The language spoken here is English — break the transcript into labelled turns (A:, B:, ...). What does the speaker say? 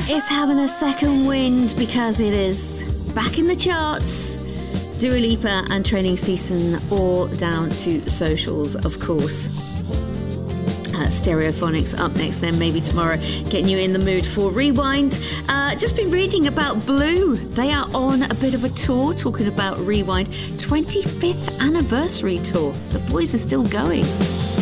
A: It's having a second wind because it is back in the charts. Dua Lipa and Training Season, all down to socials, of course. Stereophonics up next, then maybe tomorrow, getting you in the mood for Rewind. Just been reading about Blue. They are on a bit of a tour, talking about Rewind 25th anniversary tour. The boys are still going.